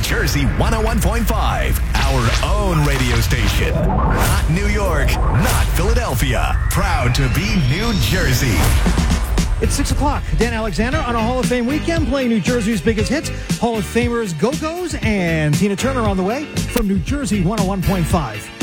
Jersey 101.5, our own radio station. Not New York, not Philadelphia. Proud to be New Jersey. It's 6 o'clock. Dan Alexander on a Hall of Fame weekend playing New Jersey's biggest hits. Hall of Famers Go-Go's and Tina Turner on the way from New Jersey 101.5.